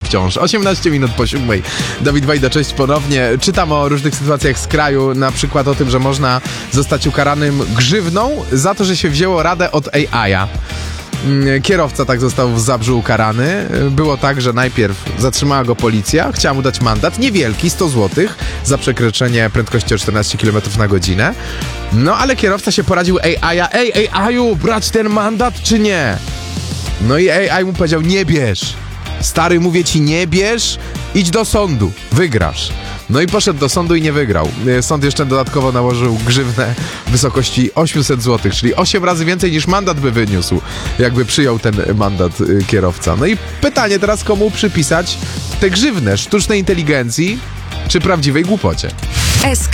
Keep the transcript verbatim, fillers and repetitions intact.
wciąż. osiemnaście minut po siódmej. Dawid Wajda, cześć ponownie. Czytam o różnych sytuacjach z kraju, na przykład o tym, że można zostać ukaranym grzywną za to, że się wzięło radę od A I a. Kierowca tak został w Zabrzu ukarany. Było tak, że najpierw zatrzymała go policja, chciała mu dać mandat, niewielki, sto złotych za przekroczenie prędkości o czternaście kilometrów na godzinę. No ale kierowca się poradził A I a. Ej, A I u, brać ten mandat czy nie? No i A I mu powiedział, nie bierz. Stary, mówię ci, nie bierz, idź do sądu, wygrasz. No i poszedł do sądu i nie wygrał. Sąd jeszcze dodatkowo nałożył grzywnę w wysokości osiemset złotych, czyli osiem razy więcej niż mandat by wyniósł, jakby przyjął ten mandat kierowca. No i pytanie teraz, komu przypisać tę grzywnę? Sztucznej inteligencji czy prawdziwej głupocie?